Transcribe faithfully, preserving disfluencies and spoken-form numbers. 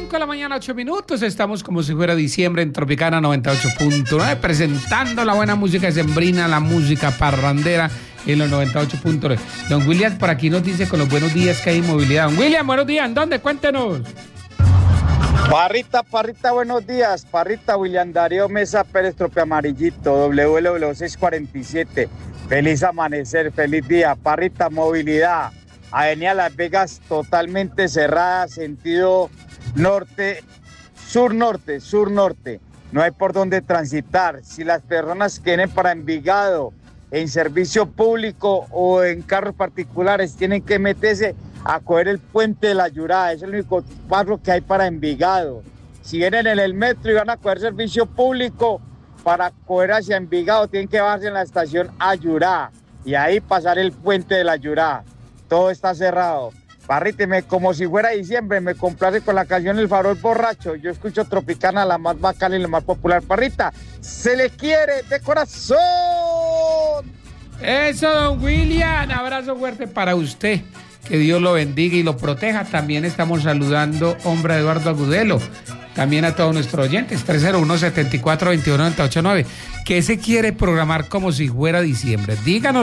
cinco de la mañana, ocho minutos. Estamos como si fuera diciembre en Tropicana noventa y ocho punto nueve, presentando la buena música sembrina, la música parrandera en los noventa y ocho punto nueve. Don William por aquí nos dice con los buenos días que hay inmovilidad. Don William, buenos días. ¿En dónde? Cuéntenos. Parrita, Parrita, buenos días. Parrita, William Darío Mesa Pérez, Trope Amarillito, W L W seiscientos cuarenta y siete. Feliz amanecer, feliz día. Parrita, movilidad. Avenida Las Vegas totalmente cerrada, sentido norte, sur-norte, sur-norte. No hay por dónde transitar. Si las personas que vienen para Envigado en servicio público o en carros particulares tienen que meterse a coger el puente de la Yurá, es el único paso que hay para Envigado. Si vienen en el metro y van a coger servicio público para coger hacia Envigado, tienen que bajarse en la estación Ayurá y ahí pasar el puente de la Yurá. Todo está cerrado. Parríteme, como si fuera diciembre, me complace con la canción El Farol Borracho. Yo escucho Tropicana, la más bacana y la más popular. Parrita, se le quiere de corazón. Eso, don William, abrazo fuerte para usted. Que Dios lo bendiga y lo proteja. También estamos saludando, hombre Eduardo Agudelo. También a todos nuestros oyentes, tres cero uno, siete cuatro, dos uno nueve ocho nueve. ¿Qué se quiere programar como si fuera diciembre? Díganos.